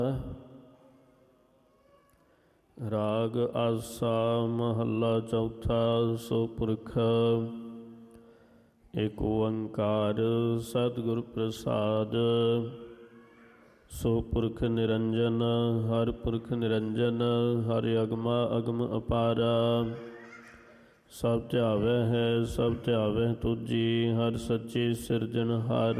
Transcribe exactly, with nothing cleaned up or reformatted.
ਰਾਗ ਆਸਾ ਮਹੱਲਾ ਚੌਥਾ। ਸੋ ਪੁਰਖ ਏਕ ਓੰਕਾਰ ਸਤਿਗੁਰ ਪ੍ਰਸਾਦ। ਸੋ ਪੁਰਖ ਨਿਰੰਜਨ ਹਰ ਪੁਰਖ ਨਿਰੰਜਨ, ਹਰ ਅਗਮਾ ਅਗਮ ਅਪਾਰਾ। ਸਭ ਧਿਆਵੈ ਹੈ ਸਭ ਧਿਆਵੈ ਤੁਝੀ, ਹਰ ਸੱਚੇ ਸਿਰਜਣਹਾਰ।